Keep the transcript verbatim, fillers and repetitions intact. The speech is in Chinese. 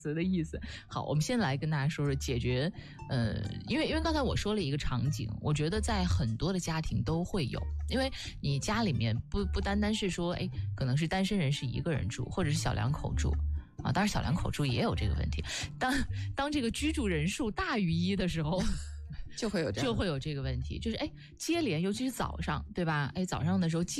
词的意思。好，我们先来跟大家说说解决，呃，因为因为刚才我说了一个场景，我觉得在很多的家庭都会有，因为你家里面不不单单是说，哎，可能是单身人士一个人住，或者是小两口住。啊，当然小两口住也有这个问题。当当这个居住人数大于一的时候， 就会有这样就会有这个问题，就是哎，接连，尤其是早上，对吧？哎，早上的时候接